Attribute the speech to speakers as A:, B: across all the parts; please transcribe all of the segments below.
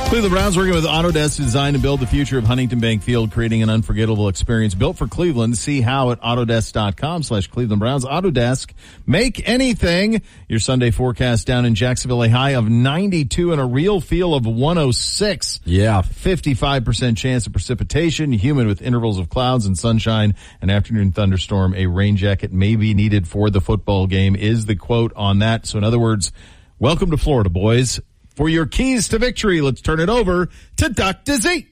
A: Cleveland Browns working with Autodesk to design and build the future of Huntington Bank Field, creating an unforgettable experience built for Cleveland. See how at Autodesk.com/Cleveland Browns. Autodesk, make anything. Your Sunday forecast down in Jacksonville, a high of 92 and a real feel of 106.
B: Yeah.
A: 55% chance of precipitation, humid with intervals of clouds and sunshine, an afternoon thunderstorm. A rain jacket may be needed for the football game is the quote on that. So in other words, welcome to Florida, boys. For your keys to victory, let's turn it over to Dr. Z.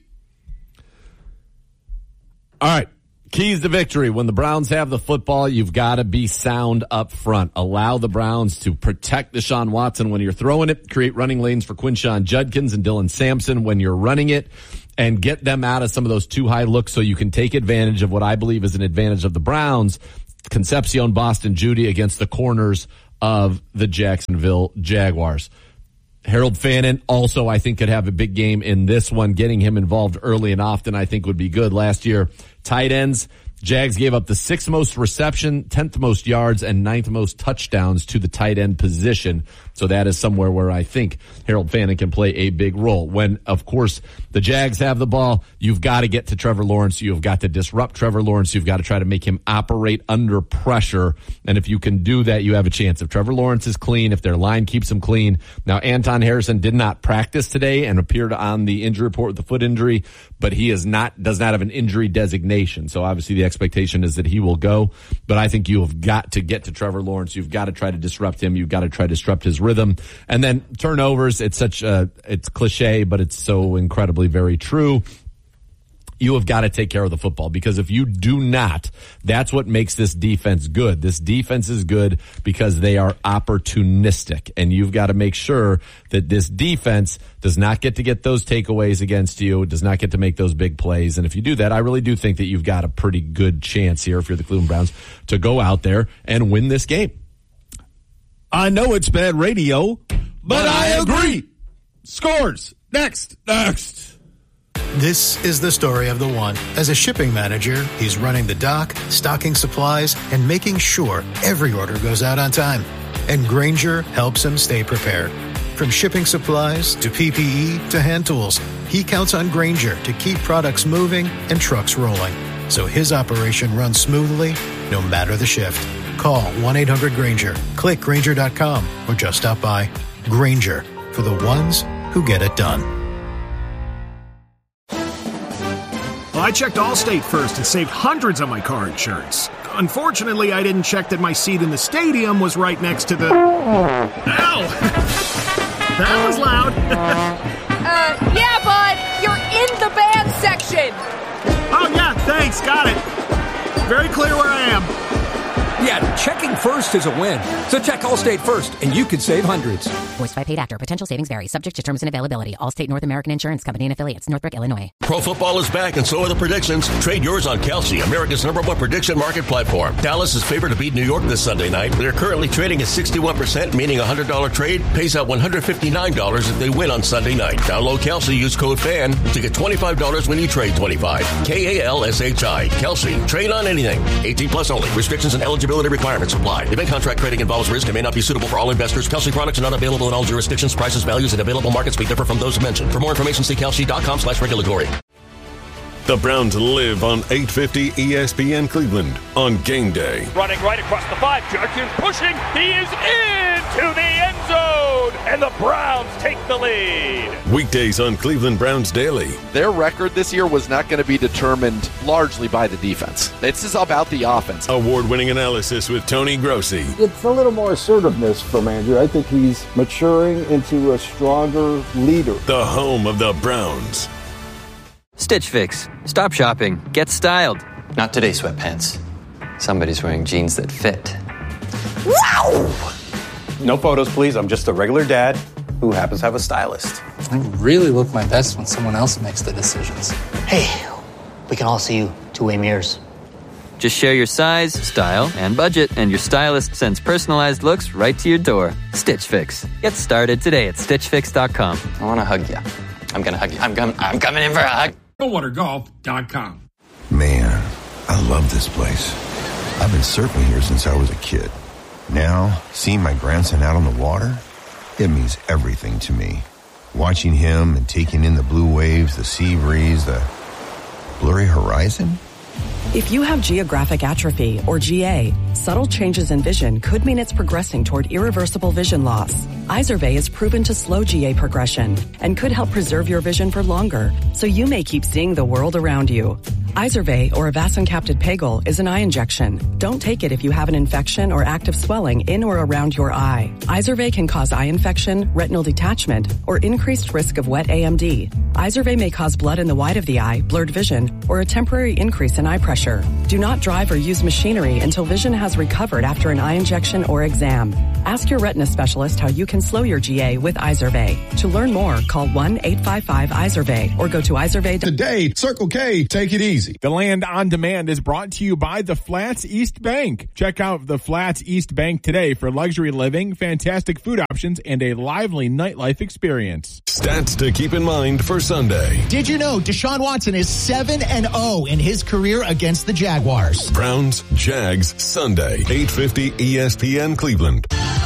B: All right. Keys to victory. When the Browns have the football, you've got to be sound up front. Allow the Browns to protect Deshaun Watson when you're throwing it. Create running lanes for Quinshon Judkins and Dylan Sampson when you're running it. And get them out of some of those too high looks so you can take advantage of what I believe is an advantage of the Browns. Concepcion, Boston, Judy against the corners of the Jacksonville Jaguars. Harold Fannin also, I think, could have a big game in this one. Getting him involved early and often, I think, would be good. Last year, tight ends, Jags gave up the 6th most reception, 10th most yards, and 9th most touchdowns to the tight end position. So that is somewhere where I think Harold Fannin can play a big role. When, of course, the Jags have the ball, you've got to get to Trevor Lawrence. You've got to disrupt Trevor Lawrence. You've got to try to make him operate under pressure. And if you can do that, you have a chance. If Trevor Lawrence is clean, if their line keeps him clean. Now, Anton Harrison did not practice today and appeared on the injury report with the foot injury, but he does not have an injury designation. So obviously the expectation is that he will go. But I think you have got to get to Trevor Lawrence. You've got to try to disrupt him. You've got to try to disrupt his rhythm. And then turnovers, it's cliche, but it's so incredibly very true. You have got to take care of the football, because if you do not, that's what makes this defense good. This defense is good because they are opportunistic, and you've got to make sure that this defense does not get those takeaways against you, does not get to make those big plays. And if you do that, I really do think that you've got a pretty good chance here, if you're the Cleveland Browns, to go out there and win this game.
A: I know it's bad radio, but I agree. Scores. Next.
C: This is the story of the one. As a shipping manager, he's running the dock, stocking supplies, and making sure every order goes out on time. And Grainger helps him stay prepared. From shipping supplies to PPE to hand tools, he counts on Grainger to keep products moving and trucks rolling, so his operation runs smoothly no matter the shift. Call 1-800-GRAINGER, click Grainger.com, or just stop by. Grainger, for the ones who get it done.
D: Well, I checked Allstate first and saved hundreds on my car insurance. Unfortunately, I didn't check that my seat in the stadium was right next to the... Ow! That was loud.
E: Yeah, bud, you're in the band section.
D: Oh, yeah, thanks, got it. Very clear where I am.
F: Yeah, checking first is a win. So check Allstate first, and you could save hundreds.
G: Voiced by paid actor. Potential savings vary. Subject to terms and availability. Allstate North American Insurance Company and Affiliates. Northbrook, Illinois.
H: Pro football is back, and so are the predictions. Trade yours on Kelsey, America's #1 prediction market platform. Dallas is favored to beat New York this Sunday night. They're currently trading at 61%, meaning a $100 trade pays out $159 if they win on Sunday night. Download Kelsey, use code FAN to get $25 when you trade 25. KALSHI. Kelsey. Trade on anything. 18 plus only. Restrictions and eligibility requirements apply. Event contract trading involves risk and may not be suitable for all investors. Kelsey products are not available in all jurisdictions. Prices, values, and available markets may differ from those mentioned. For more information, see Kelsey.com/regulatory.
I: The Browns live on 850 ESPN Cleveland on game day.
J: Running right across the 5. Judkins pushing. He is into the end zone. And the Browns take the lead.
I: Weekdays on Cleveland Browns Daily.
K: Their record this year was not going to be determined largely by the defense. This is about the offense.
I: Award-winning analysis with Tony Grossi.
L: It's a little more assertiveness from Andrew. I think he's maturing into a stronger leader.
I: The home of the Browns.
M: Stitch Fix. Stop shopping. Get styled.
N: Not today, sweatpants. Somebody's wearing jeans that fit.
O: Wow! No photos, please. I'm just a regular dad who happens to have a stylist.
P: I really look my best when someone else makes the decisions.
Q: Hey, we can all see you two-way mirrors.
M: Just share your size, style, and budget, and your stylist sends personalized looks right to your door. Stitch Fix. Get started today at StitchFix.com.
N: I want to hug you. I'm going to hug you. I'm coming in for a hug.
R: Coldwatergolf.com.
S: Man, I love this place. I've been surfing here since I was a kid. Now, seeing my grandson out on the water, it means everything to me. Watching him and taking in the blue waves, the sea breeze, the blurry horizon?
T: If you have geographic atrophy, or GA, subtle changes in vision could mean it's progressing toward irreversible vision loss. Izervay is proven to slow GA progression and could help preserve your vision for longer, so you may keep seeing the world around you. Izervay, or avacincaptad pegol, is an eye injection. Don't take it if you have an infection or active swelling in or around your eye. Izervay can cause eye infection, retinal detachment, or increased risk of wet AMD. Izervay may cause blood in the white of the eye, blurred vision, or a temporary increase in eye pressure. Do not drive or use machinery until vision has recovered after an eye injection or exam. Ask your retina specialist how you can slow your GA with Izervay. To learn more, call 1-855-IZERVAY or go to Izervay.
U: Today, Circle K, take it easy. The Land on Demand is brought to you by the Flats East Bank. Check out the Flats East Bank today for luxury living, fantastic food options, and a lively nightlife experience.
I: Stats to keep in mind for Sunday.
V: Did you know Deshaun Watson is 7-0 in his career against the Jaguars?
I: Browns, Jags, Sunday, 8:50 ESPN Cleveland.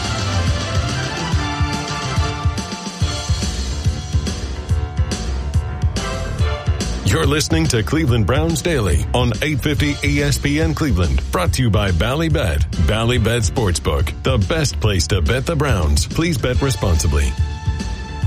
I: You're listening to Cleveland Browns Daily on 850 ESPN Cleveland. Brought to you by Ballybet. Ballybet Sportsbook, the best place to bet the Browns. Please bet responsibly.